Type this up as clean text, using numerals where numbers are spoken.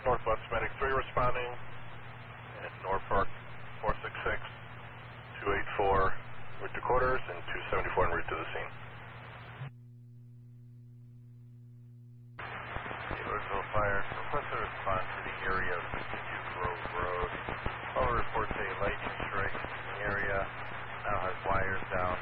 Northwest Medic 3 responding at Norfolk 466, 284 route to quarters, and 274 en route to the scene. Louisville Fire, request a response to the area of 52 Grove Road. All reports a lightning strike in the area, now has wires down